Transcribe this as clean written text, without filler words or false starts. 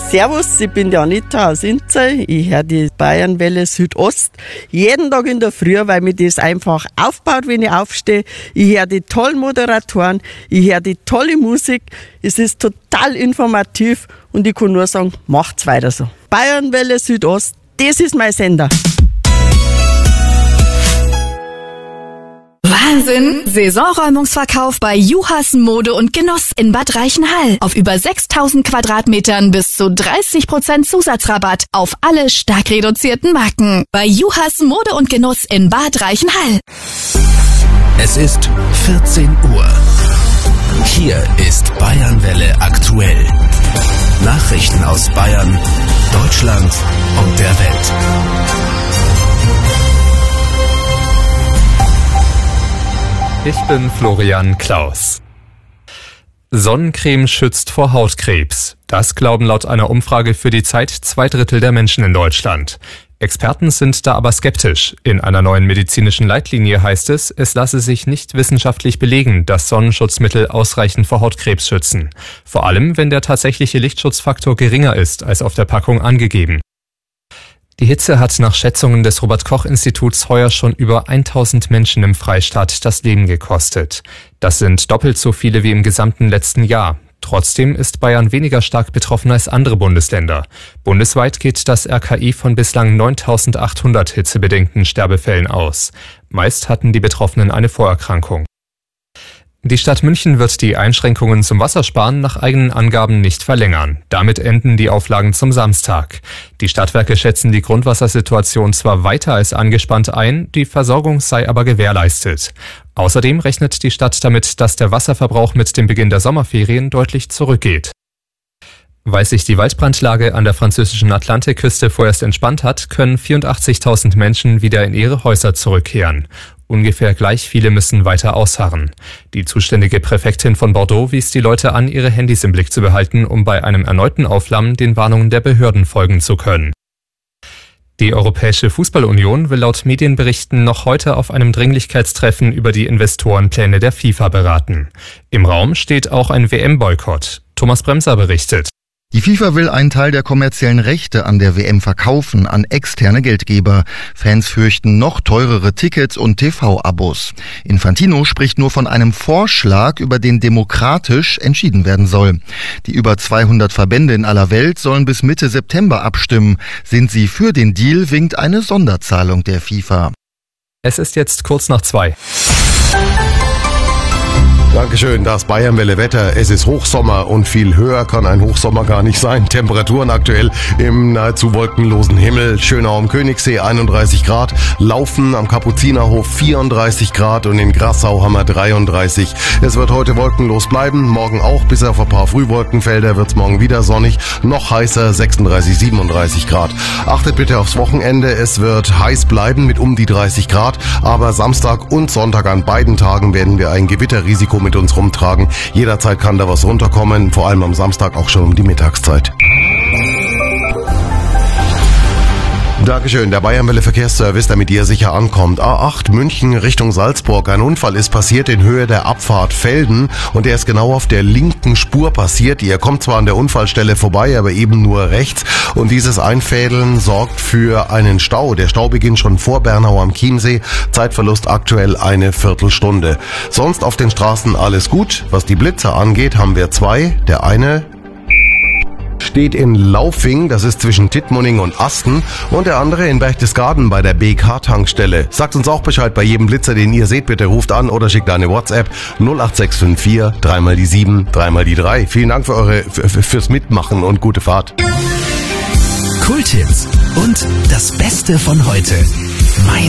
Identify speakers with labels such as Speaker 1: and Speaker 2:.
Speaker 1: Servus, ich bin die Anita aus Inzell. Ich höre die Bayernwelle Südost jeden Tag in der Früh, weil mir das einfach aufbaut, wenn ich aufstehe. Ich höre die tollen Moderatoren, ich höre die tolle Musik. Es ist total informativ und ich kann nur sagen, macht's weiter so. Bayernwelle Südost, das ist mein Sender.
Speaker 2: Wahnsinn! Saisonräumungsverkauf bei Juhas Mode und Genuss in Bad Reichenhall. Auf über 6.000 Quadratmetern bis zu 30% Zusatzrabatt auf alle stark reduzierten Marken. Bei Juhas Mode und Genuss in Bad Reichenhall.
Speaker 3: Es ist 14 Uhr. Hier ist Bayernwelle aktuell. Nachrichten aus Bayern, Deutschland und der Welt.
Speaker 4: Ich bin Florian Klaus. Sonnencreme schützt vor Hautkrebs. Das glauben laut einer Umfrage für die Zeit 2/3 der Menschen in Deutschland. Experten sind da aber skeptisch. In einer neuen medizinischen Leitlinie heißt es, es lasse sich nicht wissenschaftlich belegen, dass Sonnenschutzmittel ausreichend vor Hautkrebs schützen. Vor allem, wenn der tatsächliche Lichtschutzfaktor geringer ist als auf der Packung angegeben. Die Hitze hat nach Schätzungen des Robert-Koch-Instituts heuer schon über 1000 Menschen im Freistaat das Leben gekostet. Das sind doppelt so viele wie im gesamten letzten Jahr. Trotzdem ist Bayern weniger stark betroffen als andere Bundesländer. Bundesweit geht das RKI von bislang 9.800 hitzebedingten Sterbefällen aus. Meist hatten die Betroffenen eine Vorerkrankung. Die Stadt München wird die Einschränkungen zum Wassersparen nach eigenen Angaben nicht verlängern. Damit enden die Auflagen zum Samstag. Die Stadtwerke schätzen die Grundwassersituation zwar weiter als angespannt ein, die Versorgung sei aber gewährleistet. Außerdem rechnet die Stadt damit, dass der Wasserverbrauch mit dem Beginn der Sommerferien deutlich zurückgeht. Weil sich die Waldbrandlage an der französischen Atlantikküste vorerst entspannt hat, können 84.000 Menschen wieder in ihre Häuser zurückkehren. Ungefähr gleich viele müssen weiter ausharren. Die zuständige Präfektin von Bordeaux wies die Leute an, ihre Handys im Blick zu behalten, um bei einem erneuten Aufflammen den Warnungen der Behörden folgen zu können. Die Europäische Fußballunion will laut Medienberichten noch heute auf einem Dringlichkeitstreffen über die Investorenpläne der FIFA beraten. Im Raum steht auch ein WM-Boykott. Thomas Bremser berichtet.
Speaker 5: Die FIFA will einen Teil der kommerziellen Rechte an der WM verkaufen an externe Geldgeber. Fans fürchten noch teurere Tickets und TV-Abos. Infantino spricht nur von einem Vorschlag, über den demokratisch entschieden werden soll. Die über 200 Verbände in aller Welt sollen bis Mitte September abstimmen. Sind sie für den Deal, winkt eine Sonderzahlung der FIFA.
Speaker 4: Es ist jetzt kurz nach 2.
Speaker 6: Dankeschön, das Bayernwelle Wetter. Es ist Hochsommer und viel höher kann ein Hochsommer gar nicht sein. Temperaturen aktuell im nahezu wolkenlosen Himmel. Schönau am Königssee 31 Grad, Laufen am Kapuzinerhof 34 Grad und in Grassau haben wir 33. Es wird heute wolkenlos bleiben, morgen auch, bis auf ein paar Frühwolkenfelder wird es morgen wieder sonnig. Noch heißer, 36, 37 Grad. Achtet bitte aufs Wochenende, es wird heiß bleiben mit um die 30 Grad, aber Samstag und Sonntag an beiden Tagen werden wir ein Gewitterrisiko mit uns rumtragen. Jederzeit kann da was runterkommen, vor allem am Samstag auch schon um die Mittagszeit. Dankeschön, der Bayernwelle Verkehrsservice, damit ihr sicher ankommt. A8 München Richtung Salzburg. Ein Unfall ist passiert in Höhe der Abfahrt Velden und der ist genau auf der linken Spur passiert. Ihr kommt zwar an der Unfallstelle vorbei, aber eben nur rechts. Und dieses Einfädeln sorgt für einen Stau. Der Stau beginnt schon vor Bernau am Chiemsee. Zeitverlust aktuell eine Viertelstunde. Sonst auf den Straßen alles gut. Was die Blitzer angeht, haben wir zwei. Der eine steht in Laufing, das ist zwischen Tittmoning und Asten, und der andere in Berchtesgaden bei der BK-Tankstelle. Sagt uns auch Bescheid bei jedem Blitzer, den ihr seht, bitte ruft an oder schickt eine WhatsApp 08654 3 die 7 3 die 3. Vielen Dank fürs Mitmachen und gute Fahrt.
Speaker 3: Kulttipps und das Beste von heute. Mein